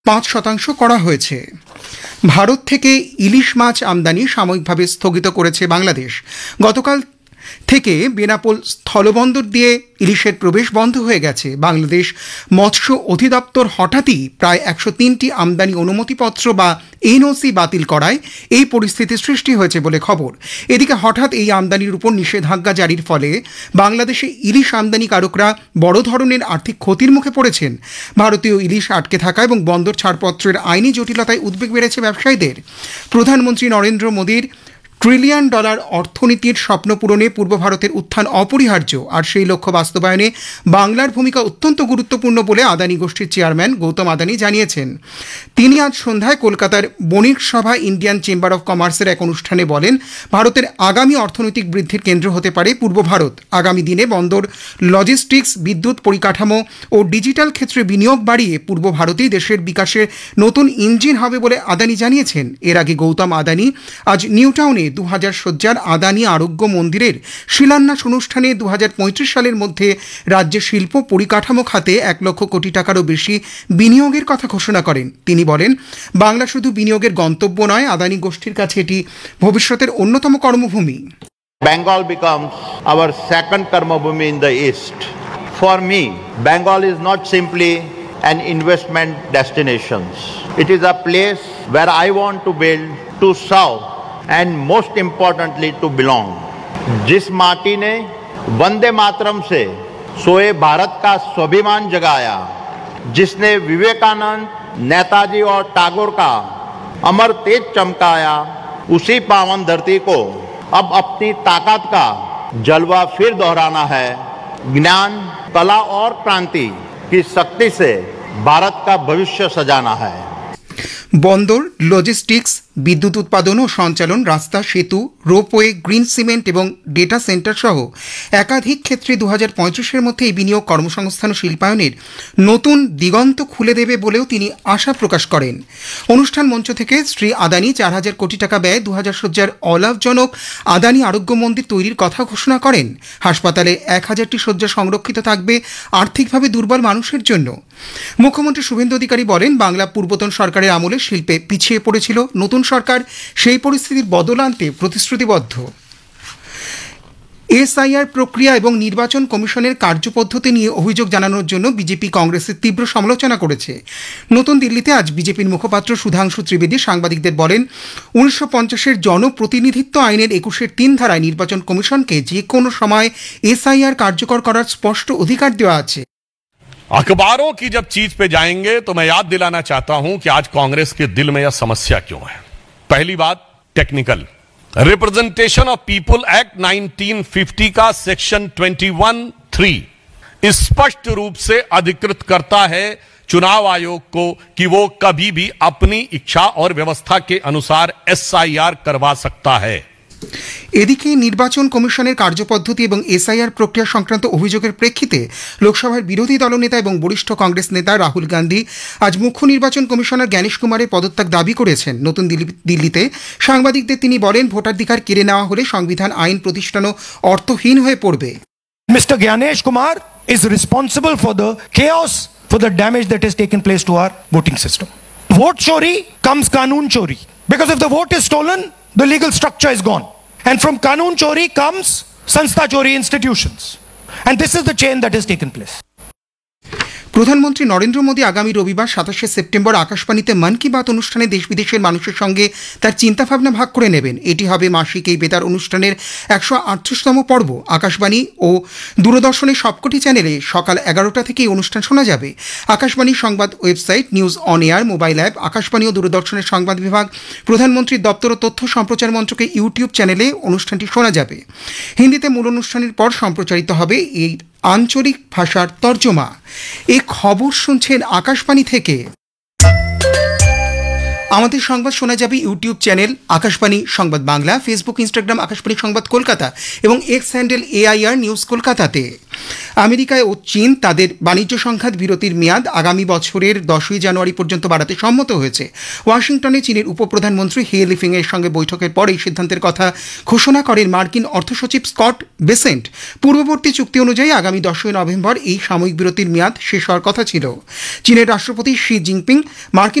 5% করা হয়েছে। ভারত থেকে ইলিশ মাছ আমদানি সাময়িকভাবে স্থগিত করেছে বাংলাদেশ। গতকাল থেকে বেনাপোল স্থলবন্দর দিয়ে ইলিশের প্রবেশ বন্ধ হয়ে গেছে। বাংলাদেশ মৎস্য অধিদপ্তর হঠাৎই প্রায় 103টি আমদানি অনুমতিপত্র বা এনওসি বাতিল করায় এই পরিস্থিতির সৃষ্টি হয়েছে বলে খবর। এদিকে হঠাৎ এই আমদানির উপর নিষেধাজ্ঞা জারির ফলে বাংলাদেশে ইলিশ আমদানিকারকরা বড় ধরনের আর্থিক ক্ষতির মুখে পড়েছেন। ভারতীয় ইলিশ আটকে থাকা এবং বন্দর ছাড়পত্রের আইনি জটিলতায় উদ্বেগ বেড়েছে ব্যবসায়ীদের। প্রধানমন্ত্রী নরেন্দ্র মোদীর $1 ট্রিলিয়ন অর্থনীতির স্বপ্ন পূরণে পূর্ব ভারতের উত্থান অপরিহার্য, আর সেই লক্ষ্য বাস্তবায়নে বাংলার ভূমিকা অত্যন্ত গুরুত্বপূর্ণ বলে আদানি গোষ্ঠীর চেয়ারম্যান গৌতম আদানি জানিয়েছেন। তিনি আজ সন্ধ্যায় কলকাতার বণিক সভা ইন্ডিয়ান চেম্বার অফ কমার্সের এক অনুষ্ঠানে বলেন, ভারতের আগামী অর্থনৈতিক বৃদ্ধির কেন্দ্র হতে পারে পূর্ব ভারত। আগামী দিনে বন্দর, লজিস্টিক্স, বিদ্যুৎ পরিকাঠামো ও ডিজিটাল ক্ষেত্রে বিনিয়োগ বাড়িয়ে পূর্ব ভারতেই দেশের বিকাশের নতুন ইঞ্জিন হবে বলে আদানি জানিয়েছেন। এর আগে গৌতম আদানি আজ নিউ টাউনে 2000 শয্যার আদানি আরোগ্য মন্দিরের শিলান্যাস অনুষ্ঠানে 2035 সালের মধ্যে রাজ্যের শিল্প পরিকাঠামো খাতে 1 লক্ষ কোটি টাকারও বেশি বিনিয়োগের কথা ঘোষণা করেন। তিনি বলেন, বাংলা শুধু বিনিয়োগের গন্তব্য নয়, আদানি গোষ্ঠীর কাছে এটি ভবিষ্যতের অন্যতম কর্মভূমি। Bengal becomes our second karmabhumi in the east. For me, Bengal is not simply an investment destination. It is a place where I want to build, to serve, and most importantly to belong. जिस माटी ने वंदे मातरम से सोए भारत का स्वाभिमान जगाया, जिसने विवेकानंद, नेताजी और टैगोर का अमर तेज चमकाया, उसी पावन धरती को अब अपनी ताकत का जलवा फिर दोहराना है। ज्ञान, कला और क्रांति की शक्ति से भारत का भविष्य सजाना है। বন্দর, লজিস্টিক্স, বিদ্যুৎ উৎপাদন ও সঞ্চালন, রাস্তা, সেতু, রোপওয়ে, গ্রিন সিমেন্ট এবং ডেটা সেন্টার সহ একাধিক ক্ষেত্রে 2035-এর মধ্যে এই বিনিয়োগ কর্মসংস্থান ও শিল্পায়নের নতুন দিগন্ত খুলে দেবে বলেও তিনি আশা প্রকাশ করেন। অনুষ্ঠান মঞ্চ থেকে শ্রী আদানি 4000 কোটি টাকা ব্যয়ে 2000 শয্যার অলাভজনক আদানি আরোগ্য মন্দির তৈরির কথা ঘোষণা করেন। হাসপাতালে 1000টি শয্যা সংরক্ষিত থাকবে আর্থিকভাবে দুর্বল মানুষের জন্য। মুখ্যমন্ত্রী শুভেন্দু অধিকারী বলেন, বাংলা পূর্বতন সরকারের আমলে শিল্পে পিছিয়ে পড়েছিল। নতুন সরকার সেই পরিস্থিতির বদল আনতে প্রতিশ্রুতিবদ্ধ। এসআইআর প্রক্রিয়া এবং নির্বাচন কমিশনের কার্যপদ্ধতি নিয়ে অভিযোগ জানানোর জন্য বিজেপি কংগ্রেসের তীব্র সমালোচনা করেছে। নতুন দিল্লিতে আজ বিজেপির মুখপাত্র সুধাংশু ত্রিবেদী সাংবাদিকদের বলেন, 1950-এর জনপ্রতিনিধিত্ব আইনের 21-এর 3 ধারায় নির্বাচন কমিশনকে যে কোনো সময় এসআইআর কার্যকর করার স্পষ্ট অধিকার দেওয়া আছে। अखबारों की जब चीज पे जाएंगे तो मैं याद दिलाना चाहता हूं कि आज कांग्रेस के दिल में यह समस्या क्यों है। पहली बात technical, representation of people act 1950 का सेक्शन 21(3) स्पष्ट रूप से अधिकृत करता है चुनाव आयोग को कि वो कभी भी अपनी इच्छा और व्यवस्था के अनुसार एसआईआर करवा सकता है। এদিকে নির্বাচন কমিশনের কার্যপদ্ধতি এবং এসআইআর প্রক্রিয়া সংক্রান্ত অভিযোগের প্রেক্ষিতে লোকসভার বিরোধী দলনেতা এবং বরিষ্ঠ কংগ্রেস নেতা রাহুল গান্ধী আজ মুখ্য নির্বাচন কমিশনার জ্ঞানেশ কুমারের পদত্যাগ দাবি করেছেন। নতুন দিল্লিতে সাংবাদিকদের তিনি বলেন, ভোটাধিকার কেড়ে নেওয়া হলে সংবিধান, আইন প্রতিষ্ঠানও অর্থহীন হয়ে পড়বে। Mr. Gyanesh Kumar is responsible for the chaos, for the damage that has taken place to our voting system. Vote chori comes kanun chori, because if the vote is stolen, the legal structure is gone. And from Kanun Chori comes Sanstha Chori institutions. And this is the chain that has taken place. প্রধানমন্ত্রী নরেন্দ্র মোদী আগামী রবিবার 27শে September আকাশবাণীতে মন কি বাত অনুষ্ঠানে দেশ বিদেশের মানুষের সঙ্গে তার চিন্তাভাবনা ভাগ করে নেবেন। এটি হবে মাসিক এই বেতার অনুষ্ঠানের 138তম পর্ব। আকাশবাণী ও দূরদর্শনের সবকটি চ্যানেলে সকাল 11টা থেকে এই অনুষ্ঠান শোনা যাবে। আকাশবাণী সংবাদ website, news on air mobile app, Akashvani ও দূরদর্শনের সংবাদ বিভাগ, প্রধানমন্ত্রীর দপ্তর ও তথ্য সম্প্রচার মন্ত্রকের ইউটিউব চ্যানেলে অনুষ্ঠানটি শোনা যাবে। হিন্দিতে মূল অনুষ্ঠানের পর সম্প্রচারিত হবে এই আঞ্চলিক ভাষার তর্জমা। এই খবর শুনছেন আকাশবাণী থেকে। আমাদের সংবাদ শোনা যাবে ইউটিউব চ্যানেল আকাশবাণী সংবাদ বাংলা, ফেসবুক, ইনস্টাগ্রাম আকাশবাণী সংবাদ কলকাতা এবং এক্স হ্যান্ডেল AIR নিউজ কলকাতাতে। আমেরিকায় ও চীন তাদের বাণিজ্য সংঘাত বিরতির মেয়াদ আগামী বছরের 10ই জানুয়ারি পর্যন্ত বাড়াতে সম্মত হয়েছে। ওয়াশিংটনে চীনের উপপ্রধানমন্ত্রী হে লিফিং এর সঙ্গে বৈঠকের পরেই সিদ্ধান্তের কথা ঘোষণা করেন মার্কিন অর্থসচিব স্কট বেসেন্ট। পূর্ববর্তী চুক্তি অনুযায়ী আগামী 10ই নভেম্বর এই সাময়িক বিরতির মেয়াদ শেষ হওয়ার কথা ছিল। চীনের রাষ্ট্রপতি শি জিনপিং মার্কিন